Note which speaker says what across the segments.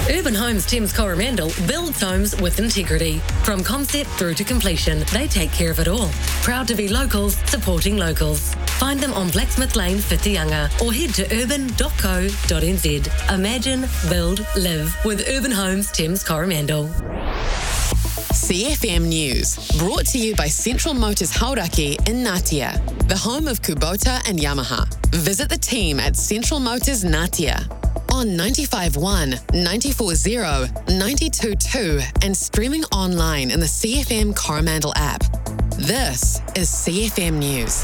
Speaker 1: Urban Homes Thames Coromandel builds homes with integrity. From concept through to completion, they take care of it all. Proud to be locals, supporting locals. Find them on Blacksmith Lane, Whitianga, or head to urban.co.nz. Imagine, build, live with Urban Homes Thames Coromandel.
Speaker 2: CFM News, brought to you by Central Motors Hauraki in Ngatea, the home of Kubota and Yamaha. Visit the team at Central Motors Ngatea on 95.1, 94.0, 92.2 and streaming online in the CFM Coromandel app. This is CFM News.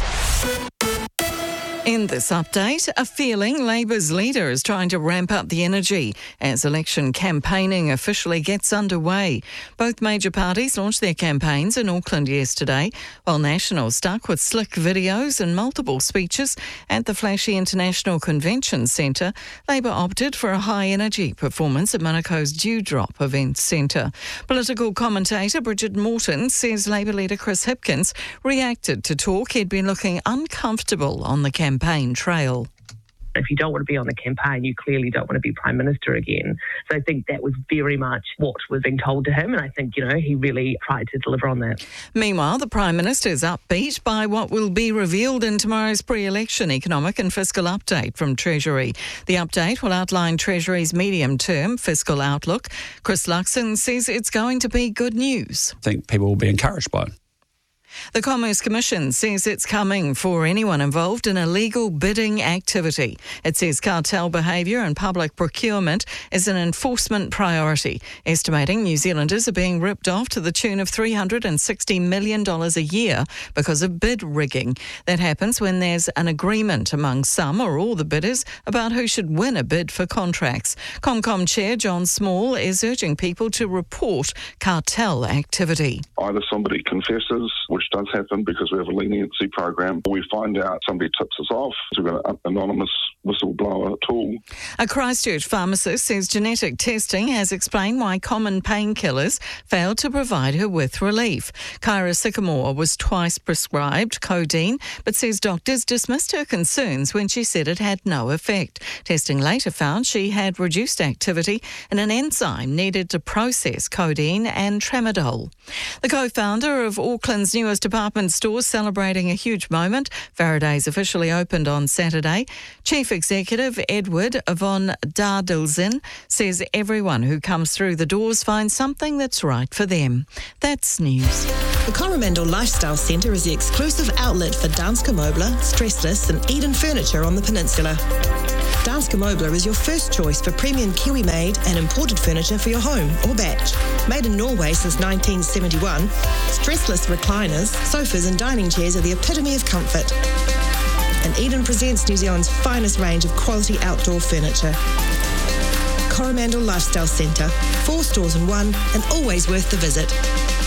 Speaker 3: In this update, a feeling Labour's leader is trying to ramp up the energy as election campaigning officially gets underway. Both major parties launched their campaigns in Auckland yesterday, while National stuck with slick videos and multiple speeches at the flashy International Convention Centre. Labour opted for a high-energy performance at Manako's Dewdrop Event Centre. Political commentator Bridget Morton says Labour leader Chris Hipkins reacted to talk he'd been looking uncomfortable on the campaign trail.
Speaker 4: If you don't want to be on the campaign, you clearly don't want to be Prime Minister again. So I think that was very much what was being told to him, and I think, he really tried to deliver on that.
Speaker 3: Meanwhile, the Prime Minister is upbeat by what will be revealed in tomorrow's pre-election economic and fiscal update from Treasury. The update will outline Treasury's medium-term fiscal outlook. Chris Luxon says it's going to be good news.
Speaker 5: I think people will be encouraged by it.
Speaker 3: The Commerce Commission says it's coming for anyone involved in illegal bidding activity. It says cartel behaviour and public procurement is an enforcement priority, estimating New Zealanders are being ripped off to the tune of $360 million a year because of bid rigging. That happens when there's an agreement among some or all the bidders about who should win a bid for contracts. ComCom Chair John Small is urging people to report cartel activity.
Speaker 6: Either somebody confesses, which does happen because we have a leniency program, or we find out somebody tips us off. So we've got an anonymous whistleblower tool.
Speaker 3: A Christchurch pharmacist says genetic testing has explained why common painkillers failed to provide her with relief. Kyra Sycamore was twice prescribed codeine, but says doctors dismissed her concerns when she said it had no effect. Testing later found she had reduced activity in an enzyme needed to process codeine and tramadol. The co-founder of Auckland's newest department store celebrating a huge moment. Faraday's officially opened on Saturday. Chief Executive Edward von Dardelzen says everyone who comes through the doors finds something that's right for them. That's news.
Speaker 7: The Coromandel Lifestyle Centre is the exclusive outlet for Danske Møbler, Stressless and Eden Furniture on the peninsula. Danske Møbler is your first choice for premium Kiwi-made and imported furniture for your home or batch. Made in Norway since 1971, stressless recliners, sofas and dining chairs are the epitome of comfort. And Eden presents New Zealand's finest range of quality outdoor furniture. Coromandel Lifestyle Centre, 4 stores in one and always worth the visit.